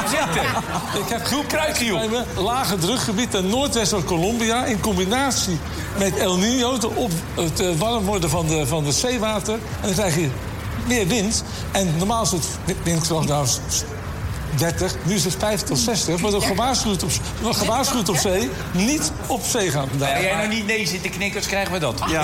zitten. Ik heb groep kruikje lage drukgebied ten noordwesten van Colombia... in combinatie met El Niño, het warm worden van de zeewater. En dan krijg je meer wind. En normaal is het windkracht nou 30, nu is het 50 tot 60. Wordt gewaarschuwd op zee, niet op zee gaan. Als jij nou niet nee zit te knikken, krijgen we dat. Ja.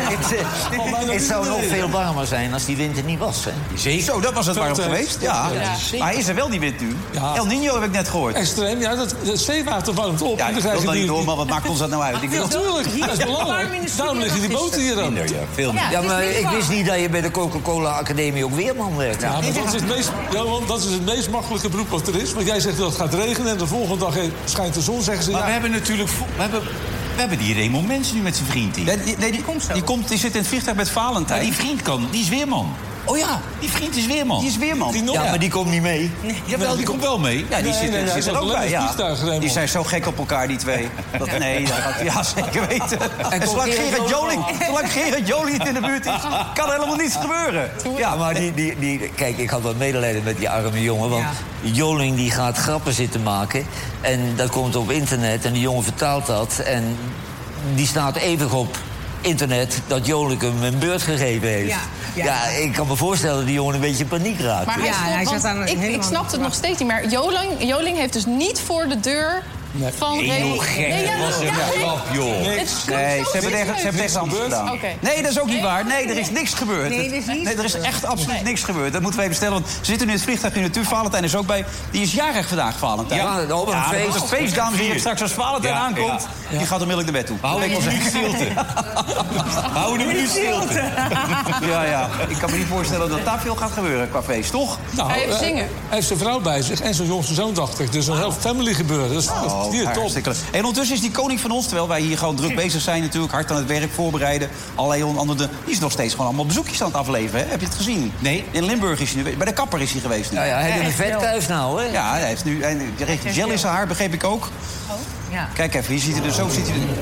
Het zou nog veel warmer zijn als die wind er niet was. Hè? Zeker. Zo, dat was het warm geweest. Ja. Maar is er wel die wind nu? Ja. El Niño heb ik net gehoord. Extreem, ja, het zeewater warmt op. Ja, en ik dan wil dat krijg je niet door, maar wat maakt ons dat nou uit? natuurlijk, dat is belangrijk. Daarom liggen die boten hier dan. Ja, maar ik wist niet dat je bij de Coca-Cola Academie ook weerman werd. Ja, maar dat is het meest makkelijke beroep wat er is. Want jij zegt dat het gaat regenen en de volgende dag schijnt de zon, zeggen ze... Maar we hebben natuurlijk... We hebben die Raymond Mens nu met zijn vriend hier. Nee, die zit in het vliegtuig met Valentijn. Maar die vriend die is weerman. Oh ja, die vriend is weerman. Die is weerman. Ja, maar die komt niet mee. Jawel, die komt wel mee. Ja, die zit er ook bij. Ja. Die zijn zo gek op elkaar, die twee. Ja, zeker weten. En zolang Gerard Joling niet in de buurt is, kan er helemaal niets gebeuren. Ja, maar kijk, ik had wat medelijden met die arme jongen. Want Joling die gaat grappen zitten maken. En dat komt op internet en die jongen vertaalt dat. En die staat eeuwig op internet dat Joling hem een beurt gegeven heeft. Ja, ik kan me voorstellen dat die jongen een beetje in paniek raakt. Maar ik snap het nog steeds niet. Maar Joling heeft dus niet voor de deur... Van joh, gek. Dat was een grap, joh. Nee, ze hebben echt anders gedaan. Okay. Nee, dat is ook niet waar. Nee, er is niks gebeurd. Nee, er is echt absoluut niks gebeurd. Dat moeten we even stellen, want ze zitten nu in het vliegtuig hier naartoe. Valentijn is ook bij. Die is jarig vandaag, Valentijn. Ja, op een feest. Een feest, dames en heren. Straks als Valentijn aankomt, die gaat onmiddellijk naar bed toe. Hou een minuut stilte. Hou een minuut stilte. Ja. Ik kan me niet voorstellen dat daar veel gaat gebeuren qua feest, toch? Nou, ga je even zingen? Hij heeft zijn vrouw bij zich en zijn jongste zoon, dacht ik. Dus een heel family gebeuren. Dat is hier top. En ondertussen is die koning van ons, terwijl wij hier gewoon druk bezig zijn natuurlijk, hard aan het werk voorbereiden, allerlei andere, die is nog steeds gewoon allemaal bezoekjes aan het afleveren. Hè? Heb je het gezien? Nee. In Limburg is hij nu, bij de kapper is hij geweest nu. Ja, hij heeft een vetkuif nou, hè? Ja, hij heeft nu, en gel in zijn haar, begreep ik ook. Oh, ja. Kijk even, hier ziet hij er, zo ziet hij er.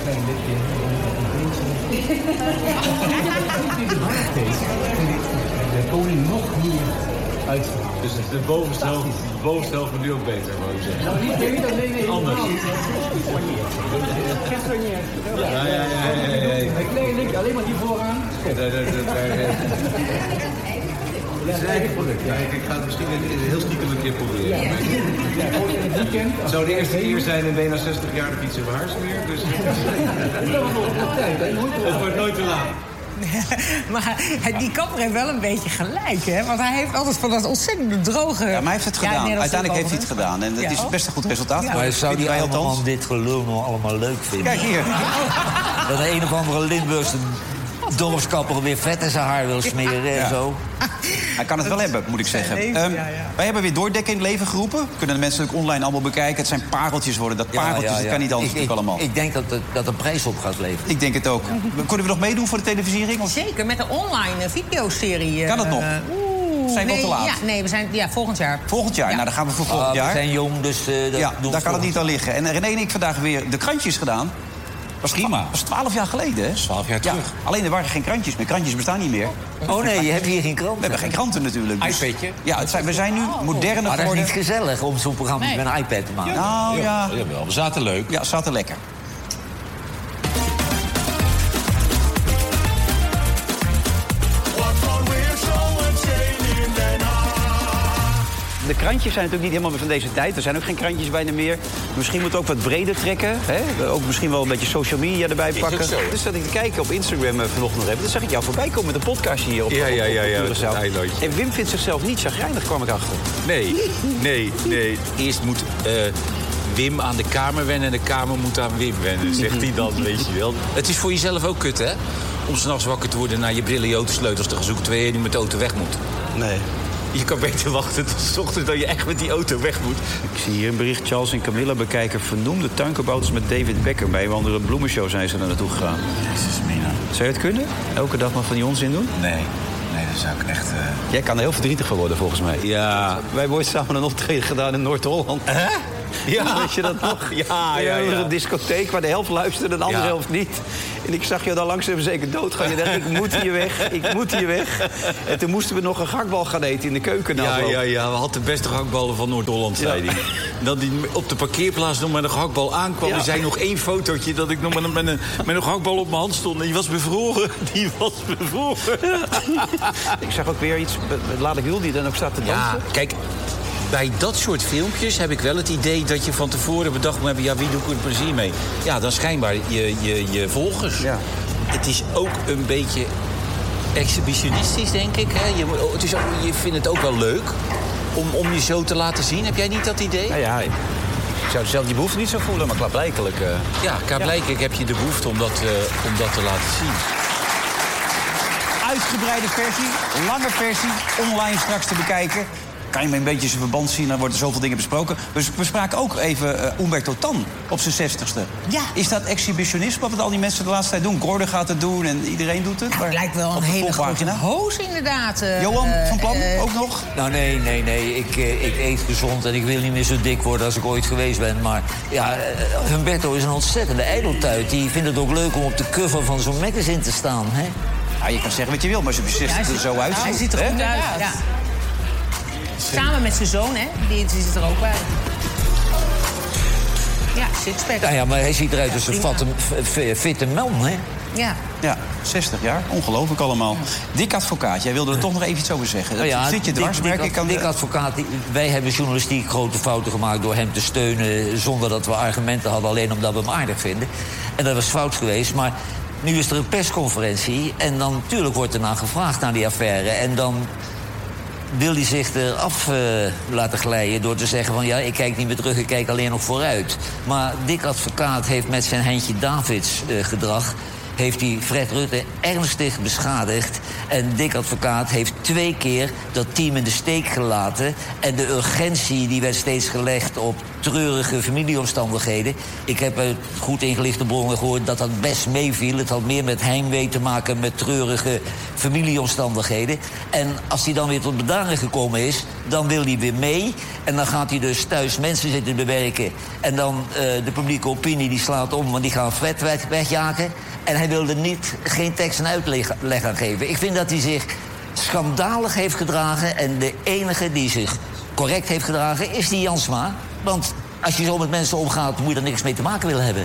De koning nog meer uit. Dus de bovenste helft moet nu ook beter, wou ik zeggen. Nou, niet beter, nee. Anders. Ja. Nee, alleen maar die vooraan. Ja, ik ga het misschien heel stiekem een keer proberen. Het zou de eerste keer zijn in bijna 60 jaar dat iets in mijn haar smeert. Dus het wordt nooit te laat. Maar die kapper heeft wel een beetje gelijk, hè? Want hij heeft altijd van dat ontzettend droge... Ja, maar hij heeft het gedaan. Uiteindelijk heeft hij het gedaan. En het is best een goed resultaat. Ja. Maar zou die man dit gelul nog allemaal leuk vinden? Kijk hier. Dat een of andere Limburgse dorpskapper weer vet in zijn haar wil smeren en zo. Hij kan het wel hebben, moet ik zeggen. Wij hebben weer Doordekken in het leven geroepen. Kunnen de mensen ook online allemaal bekijken. Het zijn pareltjes worden. Dat pareltjes, dat kan niet anders natuurlijk allemaal. Ik denk dat de prijs op gaat leveren. Ik denk het ook. Kunnen we nog meedoen voor de televisiering? Zeker, met een online videoserie. Kan het nog? Zijn we al te laat? Ja, nee, we zijn volgend jaar. Volgend jaar? Nou, dan gaan we voor volgend jaar. We zijn jong, dus daar kan het niet aan liggen. En René en ik vandaag weer de krantjes gedaan. Prima. Dat was 12 jaar geleden, hè? 12 jaar terug. Ja, alleen er waren geen krantjes meer. Krantjes bestaan niet meer. Oh nee, je hebt hier geen kranten. We hebben geen kranten natuurlijk. Dus, iPadje? Ja, we zijn nu moderne maar geworden. dat is niet gezellig om zo'n programma met een iPad te maken. Nou ja. Jawel, we zaten leuk. Ja, zaten lekker. De krantjes zijn natuurlijk niet helemaal meer van deze tijd. Er zijn ook geen krantjes bijna meer. Misschien moet het ook wat breder trekken. Hè? Ook misschien wel een beetje social media erbij pakken. Dus dat ik te kijken op Instagram vanochtend nog even. Dan zag ik jou voorbij komen met een podcast hier op Curaçao. En Wim vindt zichzelf niet chagrijnig, kwam ik achter. Nee. Eerst moet Wim aan de Kamer wennen en de Kamer moet aan Wim wennen, zegt hij dan, weet je wel. Het is voor jezelf ook kut, hè? Om 's nachts wakker te worden naar je brillen, je autosleutels te gaan zoeken terwijl je nu met de auto weg moet. Nee. Je kan beter wachten tot 's ochtends dat je echt met die auto weg moet. Ik zie hier een bericht. Charles en Camilla bekijken vernoemde tuinkabouters met David Beckham. Bij een andere bloemenshow zijn ze er naartoe gegaan. Jezus, Mina. Zou je het kunnen? Elke dag nog van die onzin doen? Nee, dat zou ik echt... Jij kan er heel verdrietig van worden, volgens mij. Ja. Wij hebben ooit samen een optreden gedaan in Noord-Holland. Ja. Weet je dat nog? Ja. Een discotheek waar de helft luisterde en de andere helft niet. En ik zag je dan langzaam zeker doodgaan. Je dacht, ik moet hier weg. En toen moesten we nog een gehaktbal gaan eten in de keuken. Ja, we hadden de beste gehaktballen van Noord-Holland, zei hij. Dat hij op de parkeerplaats nog met een gehaktbal aankwam. Er zei nog 1 fotootje dat ik nog met een gehaktbal op mijn hand stond. En die was bevroren. Ik zag ook weer iets, laat ik wil die dan ook staat te dansen. Ja, kijk, bij dat soort filmpjes heb ik wel het idee dat je van tevoren bedacht moet hebben, ja, wie doe ik er plezier mee? Ja, dan schijnbaar je volgers. Ja. Het is ook een beetje exhibitionistisch, denk ik. Hè? Je vindt het ook wel leuk om je zo te laten zien. Heb jij niet dat idee? Nou ja, ik zou zelf die behoefte niet zo voelen, maar klaarblijkelijk... klaarblijkelijk heb je de behoefte om dat te laten zien. Uitgebreide versie, lange versie, online straks te bekijken. Kan je me een beetje zijn verband zien, dan worden er zoveel dingen besproken. We spraken ook even Umberto Tan op zijn 60ste. Ja. Is dat exhibitionisme wat al die mensen de laatste tijd doen? Gordon gaat het doen en iedereen doet het. Ja, het lijkt wel een hele grote hoos, inderdaad. Johan van Plan, ook nog? Nou, nee. Ik eet gezond en ik wil niet meer zo dik worden als ik ooit geweest ben. Maar ja, Humberto is een ontzettende ijdeltuit. Die vindt het ook leuk om op de cover van zo'n magazine te staan, hè? Ja, je kan zeggen wat je wil, maar zijn beslist er zo uit. Hij ziet er goed uit, ja. Samen met zijn zoon, hè? Die zit er ook bij. Ja, sixpack. Nou ja, maar hij ziet eruit als een fitte man, hè? Ja, 60 jaar. Ongelooflijk allemaal. Dick Advocaat, jij wilde er toch nog even iets over zeggen. Nou ja, zit je dwars, merk ik. Dick Advocaat, wij hebben journalistiek grote fouten gemaakt door hem te steunen zonder dat we argumenten hadden, alleen omdat we hem aardig vinden. En dat was fout geweest, maar nu is er een persconferentie en dan natuurlijk wordt er naar gevraagd naar die affaire. En dan wil hij zich eraf laten glijden door te zeggen van ja, ik kijk niet meer terug, ik kijk alleen nog vooruit. Maar Dick Advocaat heeft met zijn Heintje Davids gedrag heeft hij Fred Rutte ernstig beschadigd. En Dick Advocaat heeft 2 keer dat team in de steek gelaten. En de urgentie die werd steeds gelegd op treurige familieomstandigheden. Ik heb uit goed ingelichte bronnen gehoord dat dat best meeviel. Het had meer met heimwee te maken met treurige familieomstandigheden. En als hij dan weer tot bedaren gekomen is, dan wil hij weer mee. En dan gaat hij dus thuis mensen zitten bewerken. En dan de publieke opinie die slaat om, want die gaan Fred wegjagen. En hij wilde geen tekst en uitleg aan geven. Ik vind dat hij zich schandalig heeft gedragen. En de enige die zich correct heeft gedragen is die Jansma. Want als je zo met mensen omgaat, moet je er niks mee te maken willen hebben.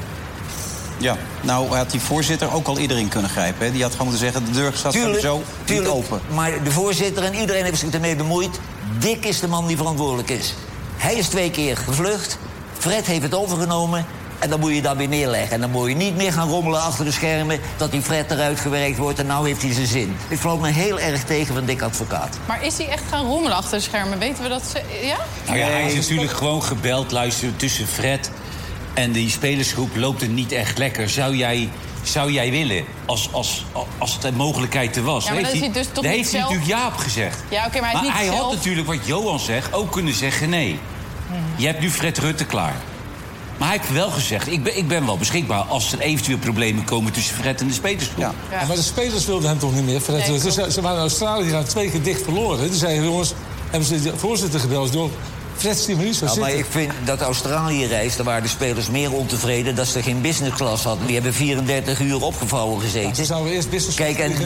Ja, nou had die voorzitter ook al eerder in kunnen grijpen. Hè? Die had gewoon moeten zeggen, de deur staat sowieso niet open. Maar de voorzitter en iedereen heeft zich ermee bemoeid. Dick is de man die verantwoordelijk is. Hij is 2 keer gevlucht. Fred heeft het overgenomen. En dan moet je dat weer neerleggen. En dan moet je niet meer gaan rommelen achter de schermen dat die Fred eruit gewerkt wordt en nou heeft hij zijn zin. Ik valt me heel erg tegen van Dick Advocaat. Maar is hij echt gaan rommelen achter de schermen? Weten we dat? Ja? Nou ja, hij is natuurlijk gewoon gebeld. Luister, tussen Fred en die spelersgroep loopt het niet echt lekker. Zou jij willen, als het een mogelijkheid er was? Ja, maar heeft hij dus toch heeft niet hij zelf... natuurlijk ja op gezegd. Ja, oké, maar hij, maar hij zelf... had natuurlijk, wat Johan zegt, ook kunnen zeggen nee. Je hebt nu Fred Rutte klaar. Maar hij heeft wel gezegd, ik ben wel beschikbaar als er eventueel problemen komen tussen Fred en de spelersgroep. Ja. Ja. Maar de spelers wilden hem toch niet meer, Fred Rutte? Ze waren in Australië, die gaan 2 keer dicht verloren. Die zeiden, jongens, hebben ze de voorzitter gebeld door Fred Stimulies. Maar ik vind dat Australië-reis, daar waren de spelers meer ontevreden dat ze geen business class hadden. Die hebben 34 uur opgevouwen gezeten. Ja, ze zouden eerst business Kijk, en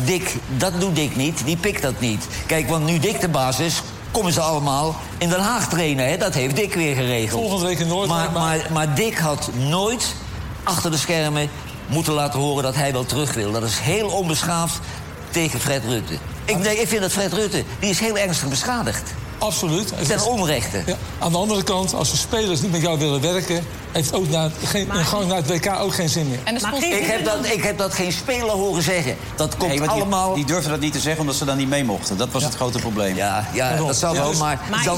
dat doet Dick niet, die pikt dat niet. Kijk, want nu Dick de baas is, komen ze allemaal in Den Haag trainen. Hè? Dat heeft Dick weer geregeld. Volgende week in Noordwijk. Maar Dick had nooit achter de schermen moeten laten horen dat hij wel terug wil. Dat is heel onbeschaafd tegen Fred Rutte. Ik vind dat Fred Rutte, die is heel ernstig beschadigd. Absoluut. Ten onrechte. Ja. Aan de andere kant, als de spelers niet met jou willen werken, heeft ook een gang naar het WK ook geen zin meer. En Ik heb dat geen speler horen zeggen. Dat komt allemaal... Die durfden dat niet te zeggen omdat ze dan niet mee mochten. Dat was het grote probleem. Ja, dat zal wel, maar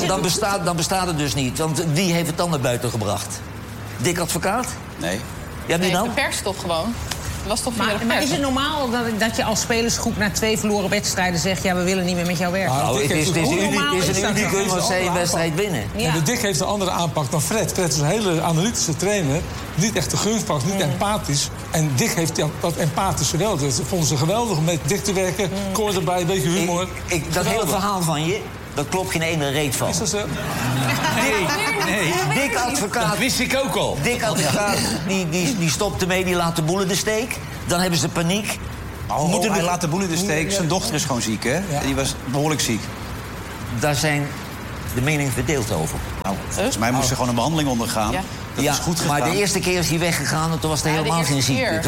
dan bestaat het dus niet. Want wie heeft het dan naar buiten gebracht? Dick Advocaat? Nee. Ja, wie dan? De pers toch gewoon? Was toch maar is het normaal dat je als spelersgroep na 2 verloren wedstrijden zegt, ja, we willen niet meer met jou werken? Nou, het is een unicum als zij een wedstrijd winnen. Ja. De Dick heeft een andere aanpak dan Fred. Fred is een hele analytische trainer. Niet echt de gunstpak, niet empathisch. En Dick heeft dat empathische wel. Dus dat vonden ze geweldig om met Dick te werken. Koor erbij, een beetje humor. Dat hele verhaal van je, daar klopt geen ene reet van. Is dat zo? Nee. Dick advocaat. Dat wist ik ook al. Dick advocaat, die stopt ermee, die laat de boel in de steek. Dan hebben ze paniek. Hij laat de boel in de steek. Zijn dochter is gewoon ziek, hè? Ja. Die was behoorlijk ziek. Daar zijn de meningen verdeeld over. Nou, volgens mij moest ze gewoon een behandeling ondergaan. Ja. Dat is goed gegaan. Maar de eerste keer is hij weggegaan en toen was er Ja, de helemaal geen eerste ziekte. keer. Toen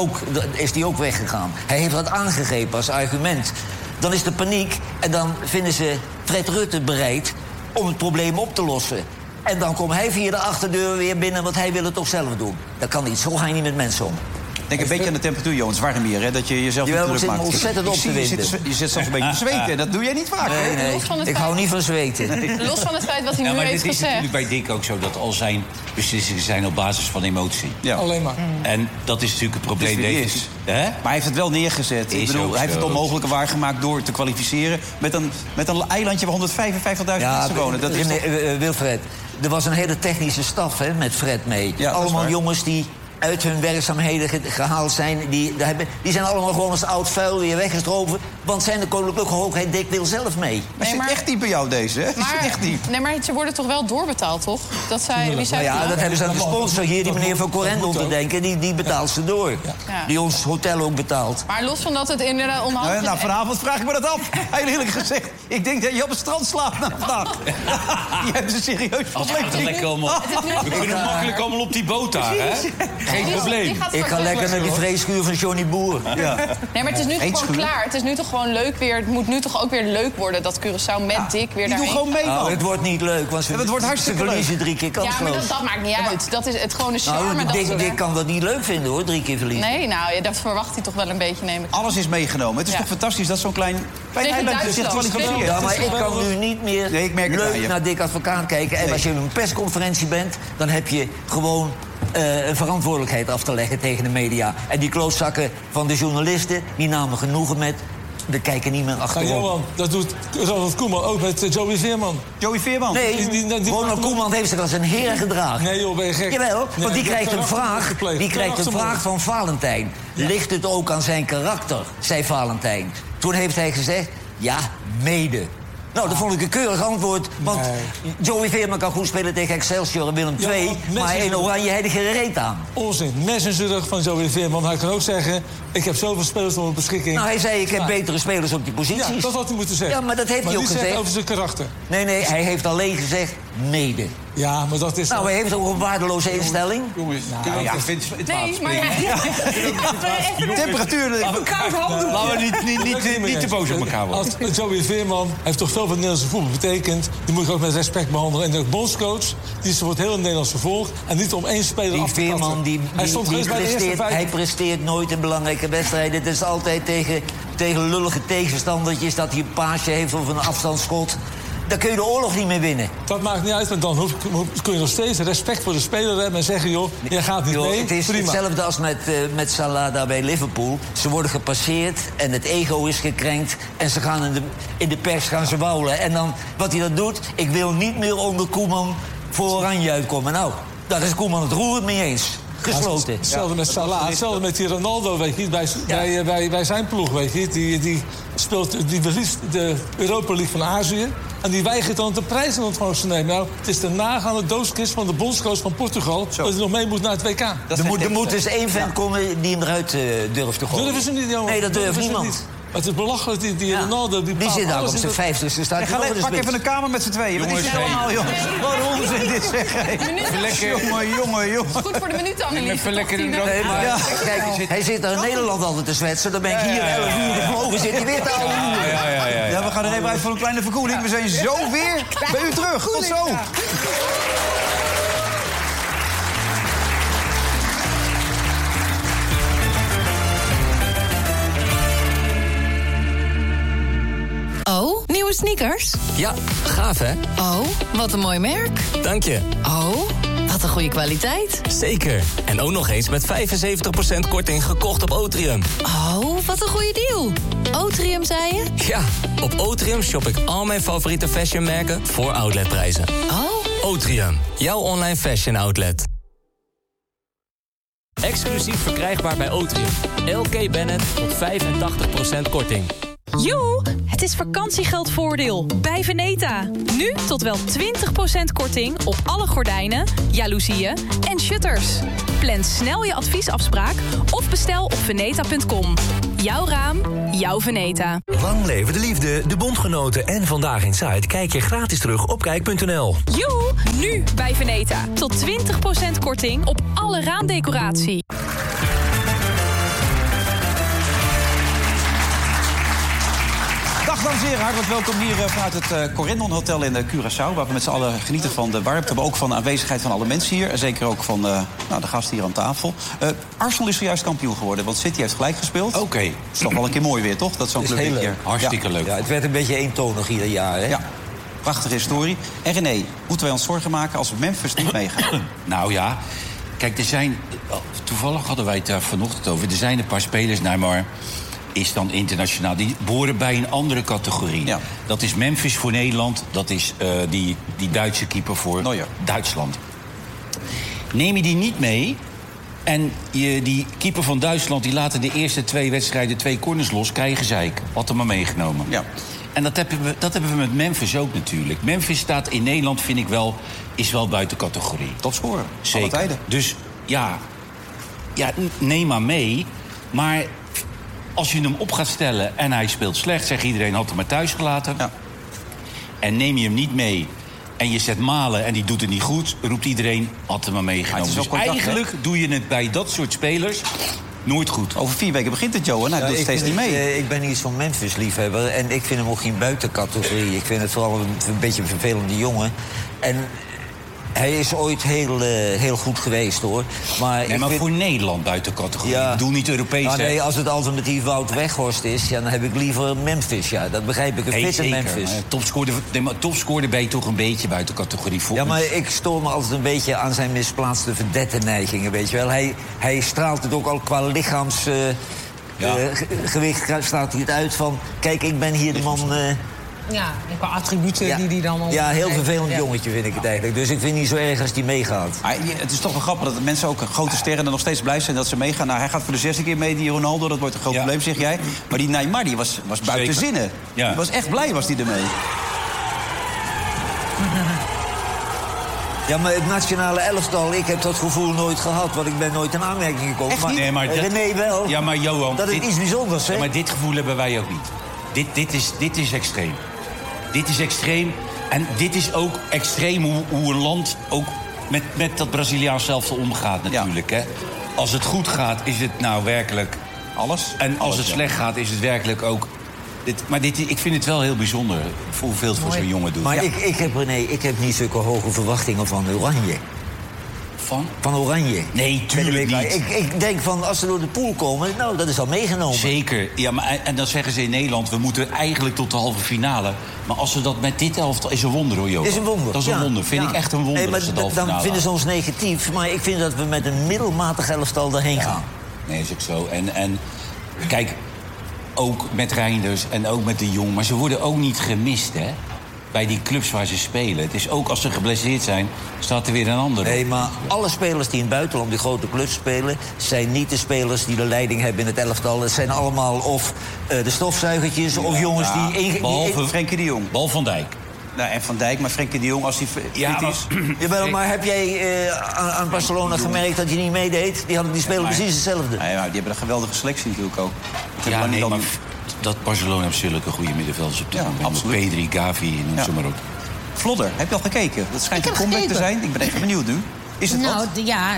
is hij ook weggegaan. Hij heeft dat aangegrepen als argument. Dan is er paniek en dan vinden ze Fred Rutte bereid om het probleem op te lossen. En dan komt hij via de achterdeur weer binnen, want hij wil het toch zelf doen. Dat kan niet, zo ga je niet met mensen om. Denk een beetje aan de temperatuur, Johan. Het is warm hier, hè? Dat je jezelf Jawel, niet we druk zitten maakt. ontzettend op te winden. Je zit zelfs een beetje te zweten. Dat doe jij niet vaak. Nee, Los van het ik feit- hou niet van zweten. Los van het feit wat hij Ja, nu maar heeft dit is gezegd. natuurlijk bij Dick ook zo... dat al zijn beslissingen zijn op basis van emotie. Ja. Alleen maar. En dat is natuurlijk het probleem. Het is wie hij Deze- is. Hè? Maar hij heeft het wel neergezet. Is Ik bedoel, ook hij heeft het zo. onmogelijke waargemaakt door te kwalificeren. Met een eilandje waar 155.000 mensen wonen. Dat is toch... Wilfred, er was een hele technische staf met Fred mee. Ja, dat is allemaal waar. jongens die uit hun werkzaamheden gehaald zijn. Die zijn allemaal gewoon als oud vuil weer weggestroven. Want zijn de koninklijke hoogheid Dick wil zelf mee. Maar zit maar- echt diep bij jou, deze, hè? Maar, Zit echt diep. nee, maar ze worden toch wel doorbetaald, toch? Dat zei, wie zei Nou ja, dat? dat hebben ze aan de sponsor hier, die meneer van Correndon te denken. Die betaalt ze door. Ja. Die ons hotel ook betaalt. Maar los van dat het inderdaad onhandig Nou, is... vanavond vraag ik me dat af. Heel eerlijk gezegd. Ik denk dat je op het strand slaapt na vandaag. Die hebben ze serieus Als het probleem. lekker allemaal... We kunnen makkelijk allemaal op die boot daar, hè? Geen Die probleem. gaat Ik ga straks lekker naar die vreeschuur van Johnny Boer. Ja. Nee, maar het is nu gewoon Eetschuur. klaar. Het is nu toch gewoon leuk weer. Het moet nu toch ook weer leuk worden dat Curaçao met Dick weer Die doen daarheen gewoon mee, Nou, man. het wordt niet leuk, want Ja, het wordt hartstikke ze verliezen 3 keer Ja, maar kansloos. dat maakt niet uit. Dat is het gewoon de charme. Nou, dat ze Dick kan dat niet leuk vinden, hoor, 3 keer verliezen. Nee, nou, ja, dat verwacht hij toch wel een beetje, neem ik aan. Alles is meegenomen. Het is Ja. toch fantastisch dat zo'n klein Tegen eilandje zich Duitsland. kwalificeert. Ja, maar ik kan nu niet meer Nee, ik merk het aan leuk je. naar Dick Advocaat kijken. En Nee. als je in een persconferentie bent, dan heb je gewoon een verantwoordelijkheid af te leggen tegen de media. En die klootzakken van de journalisten, die namen genoegen met... We kijken niet meer Nou, achterom. Johan, dat doet Ronald Koeman ook met Joey Veerman. Joey Veerman. Nee, die- Ronald Koeman heeft zich als een heer gedragen. Nee joh, ben je gek? Jawel, Nee, want die krijgt een vraag, gepleegd. die krijgt een Karaktermoord. vraag van Valentijn. Ligt het ook aan zijn karakter, zei Valentijn. Toen heeft hij gezegd, ja, mede. Nou, dat vond ik een keurig antwoord. Want Joey Veerman kan goed spelen tegen Excelsior en Willem Ja, II... maar maar in Oranje heeft hij geen reet aan. Onzin. Mes in zijn rug van Joey Veerman. Hij kan ook zeggen, ik heb zoveel spelers tot mijn beschikking. Nou, hij zei, ik heb Ja. betere spelers op die posities. Ja, dat had hij moeten zeggen. Ja, maar dat heeft hij ook niet zeggen gezegd. over zijn karakter. Nee, hij heeft alleen gezegd, mede. Ja, maar dat is... Nou, hij heeft ook een waardeloze instelling. Jongens, ik vind het Nee, maar Temperatuur. Laten we niet te boos op elkaar worden. Als Joey Veerman heeft toch veel voor het Nederlandse voetbal betekend. Die moet ik ook met respect behandelen. En de bondscoach, die is voor het hele Nederlandse volk. En niet om één speler Die af te Veerman, katten. Hij stond geweest bij de eerste presteert, hij 5. presteert nooit in belangrijke wedstrijden. Het is altijd tegen lullige tegenstandertjes dat hij een paasje heeft of een afstandsschot. Dan kun je de oorlog niet meer winnen. Dat maakt niet uit, want dan kun je nog steeds respect voor de speler hebben en zeggen, joh, jij gaat niet Joh, mee. het is Prima. hetzelfde als met Salah daar bij Liverpool. Ze worden gepasseerd en het ego is gekrenkt. En ze gaan in de pers gaan ze wauwelen. En dan, wat hij dan doet, ik wil niet meer onder Koeman voor Oranje uitkomen. Nou, daar is Koeman het roerend mee eens. Gesloten. Hetzelfde met Salah, hetzelfde met die Ronaldo, weet je, bij zijn ploeg, weet je. Die verliest de Europa League van Azië. En die weigert dan de prijs in ontvangst te nemen. Nou, het is de nagaande doodskist van de bondscoach van Portugal... dat hij nog mee moet naar het WK. Er moet dus één vent komen die hem eruit durft te gooien. Durven ze niet, jongen. Nee, dat durft Durven ze niemand. niet. Het is belachelijk, die Ronaldo... Die Die zit daar alles op in zijn dat- 50ste staat hij Ga over de pak spits. even een kamer met z'n tweeën. Wat is Jongens, dit allemaal, jongens? Wat een onzin dit, zeg. Even lekker. Jongen. goed voor de minuutanalyse. Even lekker een Nee, maar Ja. kijk, hij zit daar in Nederland altijd te zwetsen. Dan ben ik hier 11 uur gevlogen, zit hij weer te oude uren. Ja, we gaan er even uit voor een kleine verkoeling. We zijn zo weer bij u terug. Tot zo. Oh, nieuwe sneakers? Ja, gaaf hè? Oh, wat een mooi merk. Dank je. Oh, wat een goede kwaliteit. Zeker. En ook nog eens met 75% korting gekocht op Otrium. Oh, wat een goede deal. Otrium, zei je? Ja, op Otrium shop ik al mijn favoriete fashionmerken voor outletprijzen. Oh. Otrium, jouw online fashion outlet. Exclusief verkrijgbaar bij Otrium. LK Bennett tot 85% korting. Joe, Het is vakantiegeldvoordeel bij Veneta. Nu tot wel 20% korting op alle gordijnen, jaloezieën en shutters. Plan snel je adviesafspraak of bestel op veneta.com. Jouw raam, jouw Veneta. Lang leven de liefde, de bondgenoten en Vandaag Inside kijk je gratis terug op kijk.nl. Joe, nu bij Veneta. Tot 20% korting op alle raamdecoratie. Dag dames en heren, hartelijk welkom hier vanuit het Corendon Hotel in Curaçao... waar we met z'n allen genieten van de warmte, maar ook van de aanwezigheid van alle mensen hier. En zeker ook van de gasten hier aan tafel. Arsenal is zojuist kampioen geworden, want City heeft gelijk gespeeld. Oké. Het is toch wel een keer mooi weer, toch? Dat zo'n club heel dit leuk. keer. Hartstikke leuk. Ja, het werd een beetje eentonig ieder jaar, hè? Ja, prachtige historie. En René, moeten wij ons zorgen maken als Memphis niet meegaat? Nou ja, kijk, er zijn... Toevallig hadden wij het daar vanochtend over. Er zijn een paar spelers, maar is dan internationaal. Die behoren bij een andere categorie. Ja. Dat is Memphis voor Nederland. Dat is die Duitse keeper voor Duitsland. Neem je die niet mee... en die keeper van Duitsland... die laten de eerste 2 wedstrijden 2 corners los... krijgen gezeik. Had hem maar meegenomen. Ja. En dat hebben we met Memphis ook natuurlijk. Memphis staat in Nederland, vind ik wel... is wel buiten categorie. Topscorer. Zeker. Alle tijden. Dus ja, neem maar mee. Maar als je hem op gaat stellen en hij speelt slecht... zegt iedereen, had hem maar thuis gelaten. Ja. En neem je hem niet mee... en je zet Malen en die doet het niet goed... roept iedereen, had hem maar meegenomen. Dus eigenlijk doe je het bij dat soort spelers... nooit goed. Over 4 weken begint het, Johan. Hij doet steeds niet mee. Ik ben niet zo'n Memphis-liefhebber. En ik vind hem ook geen buitencategorie. Ik vind het vooral een beetje een vervelende jongen. En hij is ooit heel goed geweest, hoor. Maar voor Nederland buiten categorie. Ja. Ik bedoel niet Europees. Nee, als het alternatief Wout Weghorst is... dan heb ik liever Memphis, ja. Dat begrijp ik, een fitte Memphis. Topscorer ben je toch een beetje buiten categorie. Ja, maar ik stoor me altijd een beetje aan zijn misplaatste verdette-neigingen, weet je wel. Hij straalt het ook al qua lichaamsgewicht straalt hij het uit van... kijk, ik ben hier de man... Ja, en qua attributen die dan... Ja, heel vervelend jongetje vind ik het eigenlijk. Dus ik vind het niet zo erg als die meegaat. Het is toch wel grappig dat mensen ook grote sterren... er nog steeds blij zijn dat ze meegaan. Nou, hij gaat voor de 6e keer mee, die Ronaldo. Dat wordt een groot probleem, zeg jij. Maar die Neymar, die was buiten zinnen. Ja. Die was echt blij, was die ermee. Ja, maar het nationale elftal, ik heb dat gevoel nooit gehad... want ik ben nooit in aanmerking gekomen. Echt niet? Maar René wel. Ja, maar Johan... Dat is iets bijzonders, hè? Ja, maar dit gevoel hebben wij ook niet. Dit is extreem. Dit is extreem. En dit is ook extreem hoe een land ook met dat Braziliaans zelf omgaat natuurlijk. Ja. Hè? Als het goed gaat, is het nou werkelijk alles. En als het slecht gaat, is het werkelijk ook... ik vind het wel heel bijzonder hoeveel het voor zo'n jongen doet. Maar ik heb niet zulke hoge verwachtingen van Oranje. Van Oranje. Nee, tuurlijk niet. Ik denk van, als ze door de pool komen, nou, dat is al meegenomen. Zeker. Ja, maar, en dan zeggen ze in Nederland, we moeten eigenlijk tot de halve finale. Maar als ze dat met dit elftal... is een wonder, hoor, Johan. Is een wonder. Dat is een wonder. Vind ik echt een wonder. Maar dan vinden ze ons negatief. Maar ik vind dat we met een middelmatig elftal daarheen gaan. Nee, is ook zo. En kijk, ook met Reinders en ook met de Jong. Maar ze worden ook niet gemist, hè? Bij die clubs waar ze spelen. Het is ook als ze geblesseerd zijn, staat er weer een ander. Nee, maar alle spelers die in het buitenland die grote clubs spelen... zijn niet de spelers die de leiding hebben in het elftal. Het zijn allemaal of de stofzuigertjes of jongens die... Behalve Frenkie de Jong. Behalve Van Dijk. Nou, en Van Dijk, maar Frenkie de Jong, als hij fit is... Jawel, maar heb jij aan Barcelona gemerkt dat hij niet meedeed? Die spelen precies hetzelfde. Nee, maar die hebben een geweldige selectie natuurlijk ook. Ja, nee, maar dat Barcelona heeft zulke goede middenvelders op dit moment. Absoluut. Pedri, Gavi, noem ze maar op. Vlodder, heb je al gekeken? Dat schijnt een comeback te zijn. Ik ben even benieuwd nu. Is het wat? Ja,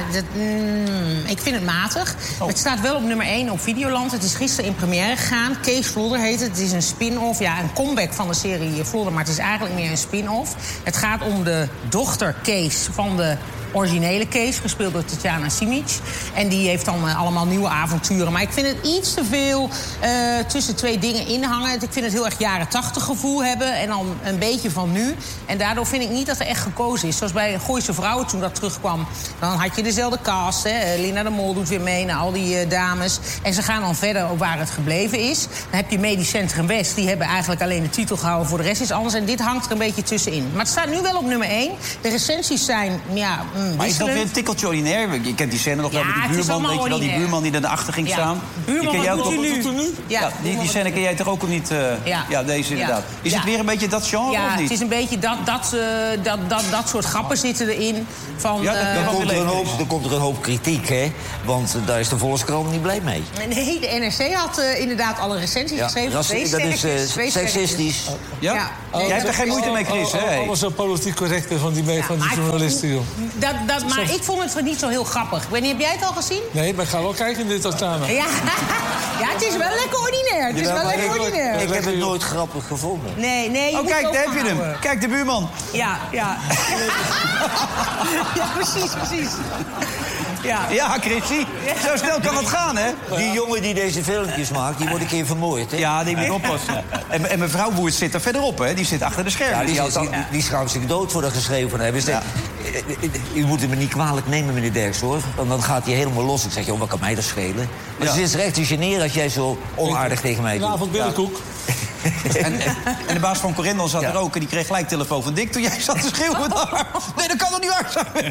ik vind het matig. Het staat wel op nummer 1 op Videoland. Het is gisteren in première gegaan. Kees Vlodder heet het. Het is een spin-off, een comeback van de serie Vlodder... maar het is eigenlijk meer een spin-off. Het gaat om de dochter Kees van de originele Kees, gespeeld door Tatjana Simic. En die heeft dan allemaal nieuwe avonturen. Maar ik vind het iets te veel tussen 2 dingen inhangen. Ik vind het heel erg jaren 80 gevoel hebben en dan een beetje van nu. En daardoor vind ik niet dat er echt gekozen is. Zoals bij Gooise Vrouwen toen dat terugkwam. Dan had je dezelfde cast. Hè. Linda de Mol doet weer mee naar al die dames. En ze gaan dan verder op waar het gebleven is. Dan heb je Medisch Centrum West. Die hebben eigenlijk alleen de titel gehouden. Voor de rest is anders. En dit hangt er een beetje tussenin. Maar het staat nu wel op nummer 1. De recensies zijn Maar is dat weer een tikkeltje ordinair? Je kent die scène nog wel met die buurman, weet je wel, die buurman die erachter ging staan. Buurman, die ken jij ook nu? Ja, die scène ken jij toch ook niet? Ja, deze inderdaad. Is het weer een beetje dat genre of niet? Het is een beetje dat soort grappen zitten erin. Van, dan komt er een hoop kritiek, hè? Want daar is de Volkskrant niet blij mee. Nee, de NRC had inderdaad alle recensies geschreven. Dat is seksistisch. Ja? Jij hebt er geen moeite mee, Chris, hè? Alles zo politiek correct van die journalisten, joh. Maar ik vond het niet zo heel grappig. Ik weet niet, heb jij het al gezien? Nee, maar ik ga wel kijken in dit samen. Ja, het is wel lekker ordinair. Ik heb het nooit grappig gevonden. Nee. Oh, kijk, daar heb je hem. Kijk, de buurman. Ja. Ja, precies. Ja, Chrissy. Zo snel kan het gaan, hè? Die jongen die deze filmpjes maakt, die wordt een keer vermoord, hè? Ja, die moet oppassen. En mevrouw Woert zit er verderop, hè? Die zit achter de schermen. Ja, die schaamt zich dood voor dat geschreven hebben. Ja. U moet het me niet kwalijk nemen, meneer Derks, hoor. Want dan gaat hij helemaal los. Ik zeg, joh, wat kan mij dat schelen? Maar het is recht te generen als jij zo onaardig tegen mij doet. Vanavond billenkoek. En de baas van Corendon zat er ook en die kreeg gelijk telefoon van Dick toen jij zat te schreeuwen daar. Nee, dat kan toch niet waar zijn?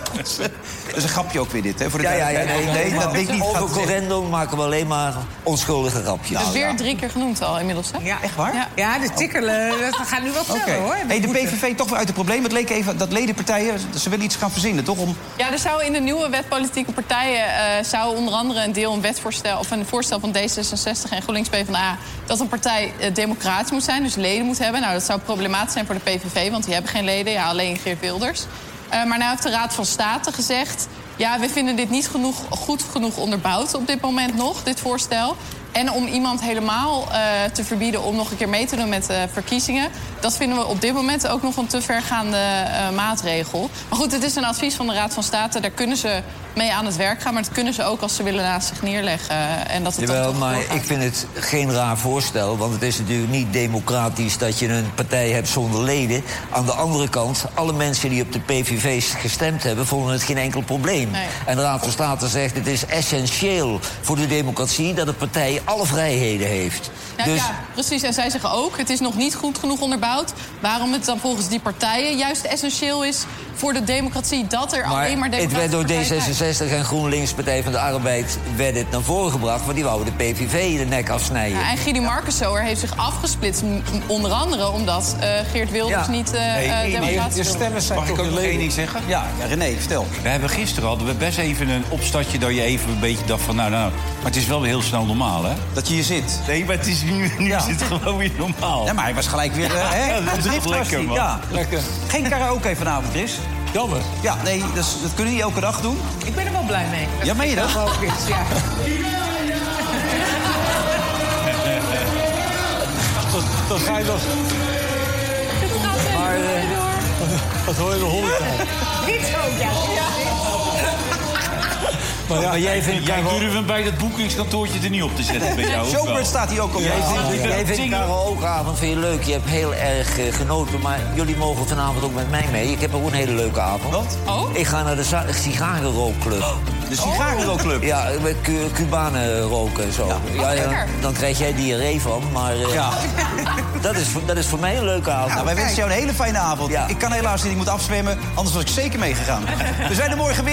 Dat is een grapje ook weer dit, hè? Voor de nee, dat Dick niet over Corendon maken we alleen maar onschuldige grapjes. Dat is weer 3 keer genoemd al inmiddels, hè? Ja, echt waar? Ja, de tikkerle, dat gaat nu wel sneller, hoor. Hey, de PVV toch weer uit het probleem. Het leek even dat ledenpartijen, ze willen iets gaan verzinnen, toch? Ja, er zou in de nieuwe wet politieke partijen zou onder andere een wetsvoorstel of een voorstel van D66 en GroenLinks PvdA dat een partij democratisch moet zijn, dus leden moet hebben. Nou, dat zou problematisch zijn voor de PVV, want die hebben geen leden. Ja, alleen Geert Wilders. Maar nou heeft de Raad van State gezegd, ja, we vinden dit niet goed genoeg onderbouwd op dit moment nog, dit voorstel. En om iemand helemaal te verbieden om nog een keer mee te doen met verkiezingen, dat vinden we op dit moment ook nog een te vergaande maatregel. Maar goed, het is een advies van de Raad van State. Daar kunnen ze mee aan het werk gaan, maar dat kunnen ze ook als ze willen naast zich neerleggen. En dat het Jawel, maar ik vind het geen raar voorstel, want het is natuurlijk niet democratisch dat je een partij hebt zonder leden. Aan de andere kant, alle mensen die op de PVV gestemd hebben, vonden het geen enkel probleem. Nee. En de Raad van State zegt, het is essentieel voor de democratie dat een partij alle vrijheden heeft. Ja, dus... ja, precies. En zij zeggen ook, het is nog niet goed genoeg onderbouwd. Waarom het dan volgens die partijen juist essentieel is voor de democratie dat er alleen maar democratische het werd door D66 en GroenLinks, Partij van de Arbeid, werd het naar voren gebracht, want die wouden de PVV de nek afsnijden. Ja, en Guido Markensoer heeft zich afgesplitst, onder andere omdat Geert Wilders niet democratisch de stemmen zijn. Mag ik ook nog één ding zeggen? Ja, René, vertel. Hadden we best even een opstartje dat je even een beetje dacht van nou. Maar het is wel weer heel snel normaal, hè? Dat je hier zit. Nee, maar het is nu zit gewoon weer normaal. Ja, maar hij was gelijk weer op drift. Lekker, man. Ja, lekker. Geen karaoke vanavond, Chris. Jammer. Ja, nee, dat kunnen we niet elke dag doen. Ik ben er wel blij mee. Ja, meen je dat? Ja. Dat ga je nog... Maar, wat hoor je de hond aan? Dit ook, ja. Maar jij durft bij dat boekingskantoortje er niet op te zetten bij jou. Showbird staat hier ook op. Jij vindt karaokeavond vind je leuk. Je hebt heel erg genoten. Maar jullie mogen vanavond ook met mij mee. Ik heb ook een hele leuke avond. Wat? Oh? Ik ga naar de sigarenrookclub. De sigarenrookclub? Ja, met Cubanen roken en zo. Ja, dan krijg jij diarree van. Maar dat is voor mij een leuke avond. Nou, wij wensen jou een hele fijne avond. Ja. Ik kan helaas niet, ik moet afzwemmen. Anders was ik zeker meegegaan. We zijn er morgen weer.